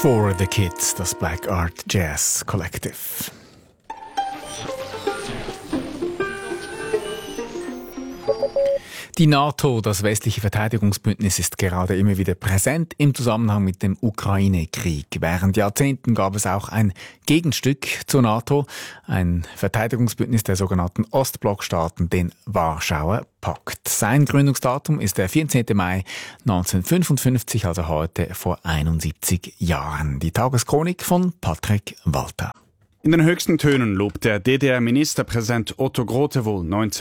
For the Kids, das Black Art Jazz Collective. Die NATO, das westliche Verteidigungsbündnis, ist gerade immer wieder präsent im Zusammenhang mit dem Ukraine-Krieg. Während Jahrzehnten gab es auch ein Gegenstück zur NATO, ein Verteidigungsbündnis der sogenannten Ostblockstaaten, den Warschauer Pakt. Sein Gründungsdatum ist der 14. Mai 1955, also heute vor 71 Jahren. Die Tageschronik von Patrick Walter. In den höchsten Tönen lobt der DDR-Ministerpräsident Otto Grotewohl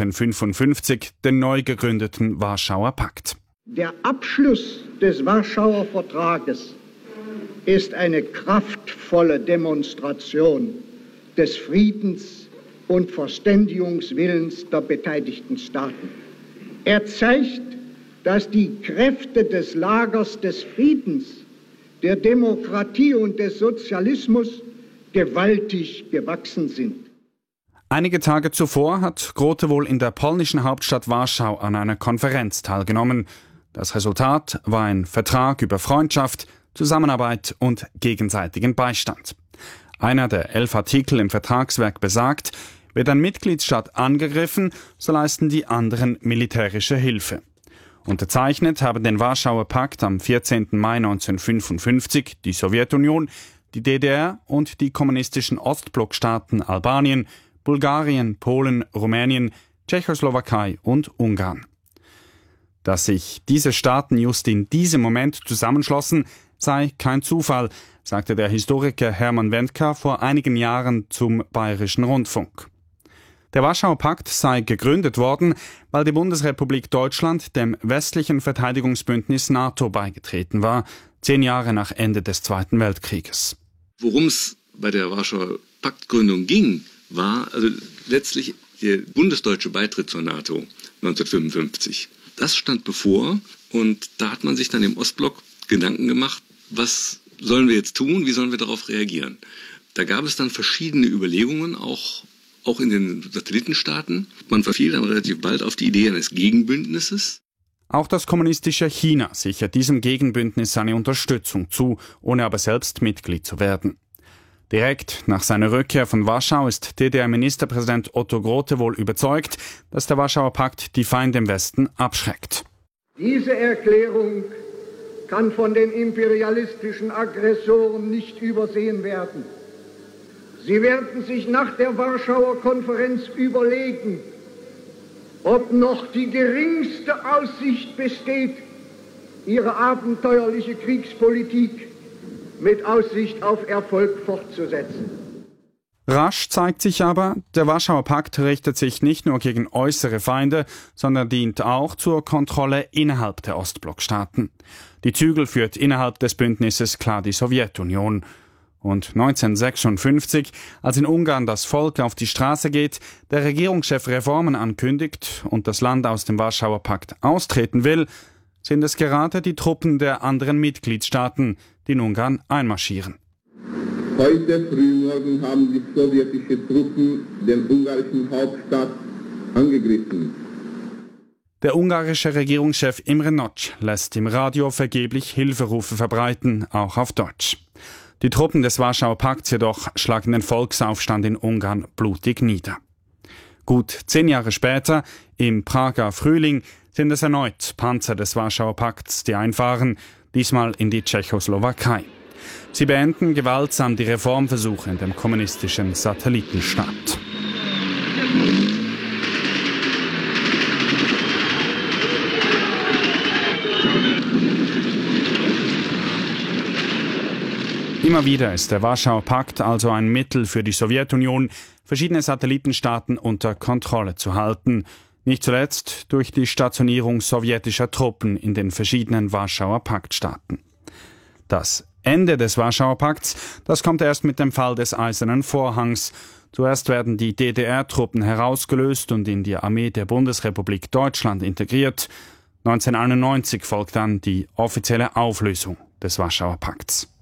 1955 den neu gegründeten Warschauer Pakt. Der Abschluss des Warschauer Vertrages ist eine kraftvolle Demonstration des Friedens und Verständigungswillens der beteiligten Staaten. Er zeigt, dass die Kräfte des Lagers des Friedens, der Demokratie und des Sozialismus gewaltig gewachsen sind. Einige Tage zuvor hat Grotewohl in der polnischen Hauptstadt Warschau an einer Konferenz teilgenommen. Das Resultat war ein Vertrag über Freundschaft, Zusammenarbeit und gegenseitigen Beistand. Einer der 11 Artikel im Vertragswerk besagt, wird ein Mitgliedsstaat angegriffen, so leisten die anderen militärische Hilfe. Unterzeichnet haben den Warschauer Pakt am 14. Mai 1955 die Sowjetunion, die DDR und die kommunistischen Ostblockstaaten Albanien, Bulgarien, Polen, Rumänien, Tschechoslowakei und Ungarn. Dass sich diese Staaten just in diesem Moment zusammenschlossen, sei kein Zufall, sagte der Historiker Hermann Wendka vor einigen Jahren zum Bayerischen Rundfunk. Der Warschauer Pakt sei gegründet worden, weil die Bundesrepublik Deutschland dem westlichen Verteidigungsbündnis NATO beigetreten war, 10 Jahre nach Ende des Zweiten Weltkrieges. Worum es bei der Warschauer Paktgründung ging, war also letztlich der bundesdeutsche Beitritt zur NATO 1955. Das stand bevor und da hat man sich dann im Ostblock Gedanken gemacht, was sollen wir jetzt tun, wie sollen wir darauf reagieren. Da gab es dann verschiedene Überlegungen, auch in den Satellitenstaaten. Man verfiel dann relativ bald auf die Idee eines Gegenbündnisses. Auch das kommunistische China sichert diesem Gegenbündnis seine Unterstützung zu, ohne aber selbst Mitglied zu werden. Direkt nach seiner Rückkehr von Warschau ist DDR-Ministerpräsident Otto Grotewohl überzeugt, dass der Warschauer Pakt die Feinde im Westen abschreckt. Diese Erklärung kann von den imperialistischen Aggressoren nicht übersehen werden. Sie werden sich nach der Warschauer Konferenz überlegen, ob noch die geringste Aussicht besteht, ihre abenteuerliche Kriegspolitik mit Aussicht auf Erfolg fortzusetzen. Rasch zeigt sich aber, der Warschauer Pakt richtet sich nicht nur gegen äußere Feinde, sondern dient auch zur Kontrolle innerhalb der Ostblockstaaten. Die Zügel führt innerhalb des Bündnisses klar die Sowjetunion. Und 1956, als in Ungarn das Volk auf die Straße geht, der Regierungschef Reformen ankündigt und das Land aus dem Warschauer Pakt austreten will, sind es gerade die Truppen der anderen Mitgliedstaaten, die in Ungarn einmarschieren. Heute frühmorgen haben die sowjetischen Truppen den ungarischen Hauptstadt angegriffen. Der ungarische Regierungschef Imre Nagy lässt im Radio vergeblich Hilferufe verbreiten, auch auf Deutsch. Die Truppen des Warschauer Pakts jedoch schlagen den Volksaufstand in Ungarn blutig nieder. Gut 10 Jahre später, im Prager Frühling, sind es erneut Panzer des Warschauer Pakts, die einfahren, diesmal in die Tschechoslowakei. Sie beenden gewaltsam die Reformversuche in dem kommunistischen Satellitenstaat. Immer wieder ist der Warschauer Pakt also ein Mittel für die Sowjetunion, verschiedene Satellitenstaaten unter Kontrolle zu halten. Nicht zuletzt durch die Stationierung sowjetischer Truppen in den verschiedenen Warschauer Paktstaaten. Das Ende des Warschauer Pakts, das kommt erst mit dem Fall des Eisernen Vorhangs. Zuerst werden die DDR-Truppen herausgelöst und in die Armee der Bundesrepublik Deutschland integriert. 1991 folgt dann die offizielle Auflösung des Warschauer Pakts.